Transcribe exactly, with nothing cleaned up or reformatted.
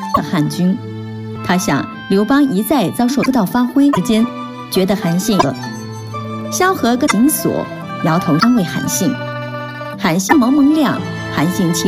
的汉军。他想，刘邦一再遭受不到发挥之间，觉得韩信了。萧何跟紧锁，摇头安慰韩信。韩信蒙蒙亮，韩信其